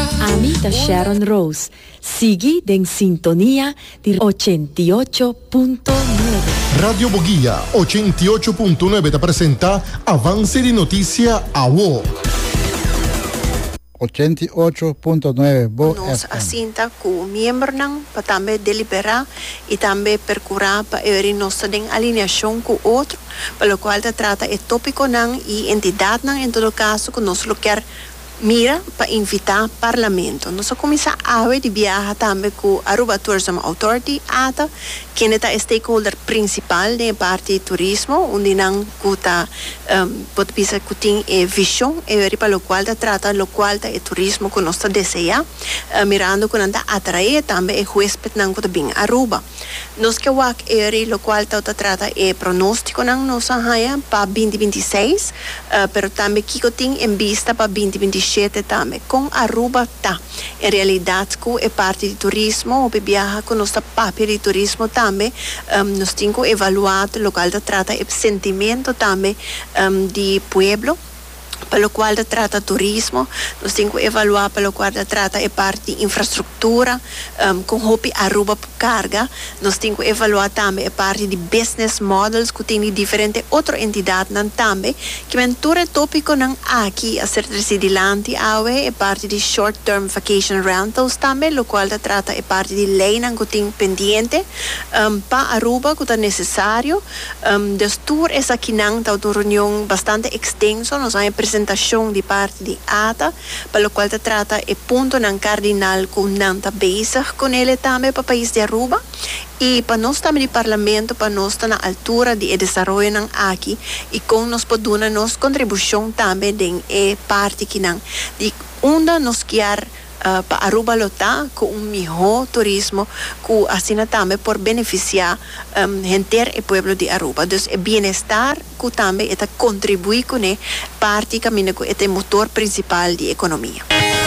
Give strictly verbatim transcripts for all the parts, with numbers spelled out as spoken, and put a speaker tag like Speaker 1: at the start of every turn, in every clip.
Speaker 1: Amita Sharon Rose. Sigue en sintonía di ochenta y ocho punto nueve.
Speaker 2: Radio Boguía ochenta y ocho punto nueve te presenta Avance de Noticia a W O.
Speaker 3: ochenta y ocho punto nueve.
Speaker 4: Nos asinta com membro não para também deliberar e também procurar para ver nossa alinhação com o outro, pelo qual se trata é tópico não e entidade não em todo caso que nós quer mira para invitar parlamento. Nós começamos a ver de viajar também com a Aruba Tourism Authority, A T A, que é o stakeholder principal da parte de turismo, onde não cuta um, pode pensar que tem a visão e ver para o qual se trata o qual é turismo que nós deseja, uh, mirando que nós atrair também o hóspede não que bem Aruba. Nós que wak eri lo qual se trata é pronóstico não nós haya para vinte e vinte e seis, uh, pero também que tem em vista para vinte e vinte e sete também com Aruba tá em realidade que é parte de turismo ou viaja com nossa papel de turismo também um, nós temos que evaluar o qual se trata é sentimento também um, de pueblo pelo qual se trata turismo, nós temos que evaluar pelo qual se trata é parte de infraestrutura, um, com hopi Aruba por carga, nós temos que evaluar também é parte de business models que tem diferentes outras entidades também, que mentura tópico não aqui a ser residilante é parte de short term vacation rentals também, o qual se trata é parte de lei que tem pendente um, para Aruba que é necessário, um, des tour é aqui não está uma reunião bastante extensa, nós vamos apresentação de parte de A T A, pelo qual se trata é ponto não cardinal que não está bezig com ele também para o país de Aruba e para nós também de parlamento, para nós estar na altura de desenvolvimento aqui e com nós podemos nos contribuição também de é parte que não de onde nós quer Uh, para Aruba lotar com um melhor turismo que assim também por beneficiar um, gente e povo de Aruba. Então, é bem-estar que também é contribuir com a parte que é o motor principal da economia.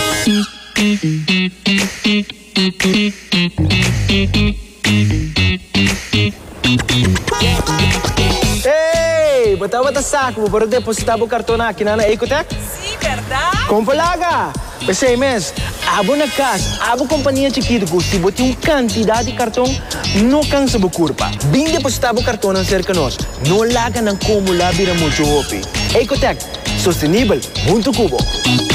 Speaker 5: Hey, bata-bata saco para depositar o cartão aqui na Ecotec?
Speaker 6: Sim, verdade?
Speaker 5: Compalaga! Pensei, mas, abo na casa, abo companhia chiquita que se bote uma quantidade de cartão, não cansa a curva. Bem depositar o cartão cerca de nós, não laga não como lá vira muito opi. Ecotec, sustentável, muito cubo.